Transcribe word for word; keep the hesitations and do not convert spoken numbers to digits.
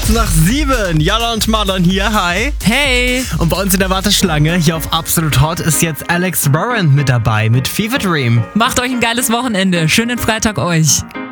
kurz nach sieben. Jana und Marlon hier, hi. Hey. Und bei uns in der Warteschlange hier auf Absolut Hot ist jetzt Alex Warren mit dabei mit Fever Dream. Macht euch ein geiles Wochenende. Schönen Freitag euch.